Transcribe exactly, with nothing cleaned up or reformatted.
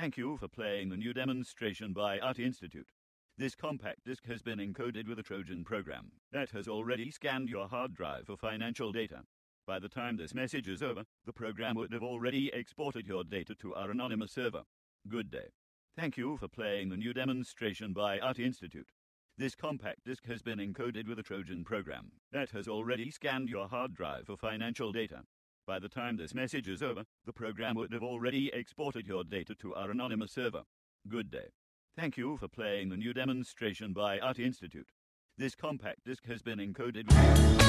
Thank you for playing the new demonstration by Art Institute. This compact disc has been encoded with a Trojan program that has already scanned your hard drive for financial data. By the time this message is over, the program would have already exported your data to our anonymous server. Good day. Thank you for playing the new demonstration by Art Institute. This compact disc has been encoded with a Trojan program that has already scanned your hard drive for financial data. By the time this message is over, the program would have already exported your data to our anonymous server. Good day. Thank you for playing the new demonstration by Art Institute. This compact disc has been encoded with